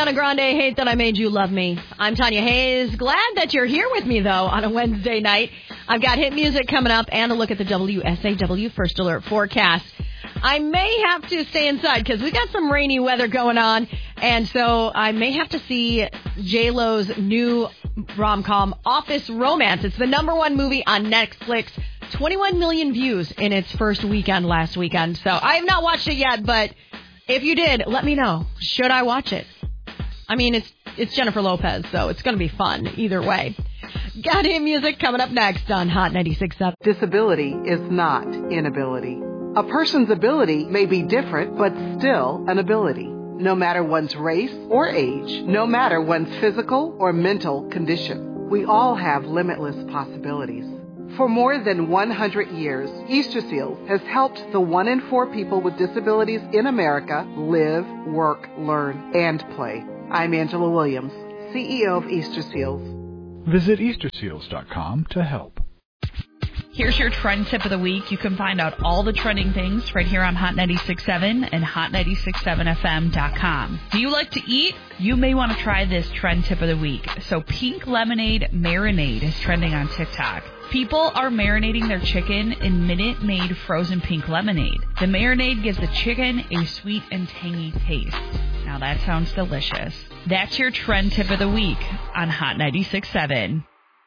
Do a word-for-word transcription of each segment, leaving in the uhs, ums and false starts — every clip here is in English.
Ariana Grande, Hate That I Made You Love Me. I'm Tanya Hayes. Glad that you're here with me, though, on a Wednesday night. I've got hit music coming up and a look at the W S A W First Alert forecast. I may have to stay inside because we got some rainy weather going on, and so I may have to see J-Lo's new rom-com, Office Romance. It's the number one movie on Netflix. twenty-one million views in its first weekend last weekend. So I have not watched it yet, but if you did, let me know. Should I watch it? I mean, it's it's Jennifer Lopez, so it's going to be fun either way. Got hit music coming up next on Hot ninety-six point seven. Disability is not inability. A person's ability may be different, but still an ability. No matter one's race or age, no matter one's physical or mental condition, we all have limitless possibilities. For more than one hundred years, Easter Seals has helped the one in four people with disabilities in America live, work, learn, and play. I'm Angela Williams, C E O of Easter Seals. Visit Easter Seals dot com to help. Here's your trend tip of the week. You can find out all the trending things right here on Hot ninety-six point seven and hot ninety-six point seven F M dot com. Do you like to eat? You may want to try this trend tip of the week. So pink lemonade marinade is trending on TikTok. People are marinating their chicken in Minute Maid frozen pink lemonade. The marinade gives the chicken a sweet and tangy taste. Now that sounds delicious. That's your trend tip of the week on Hot ninety-six point seven.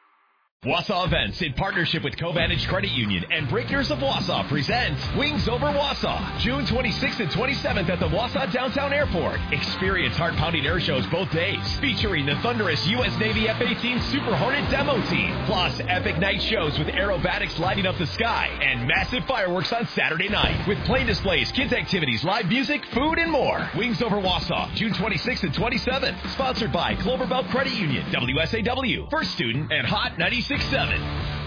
Wausau Events, in partnership with Covantage Credit Union and Breakers of Wausau, presents Wings Over Wausau, June twenty-sixth and twenty-seventh at the Wausau Downtown Airport. Experience heart-pounding air shows both days, featuring the thunderous U S Navy F eighteen Super Hornet demo team, plus epic night shows with aerobatics lighting up the sky and massive fireworks on Saturday night, with plane displays, kids activities, live music, food, and more. Wings Over Wausau, June twenty-sixth and twenty-seventh, sponsored by Cloverbelt Credit Union, W S A W, First Student, and Hot ninety-six point seven.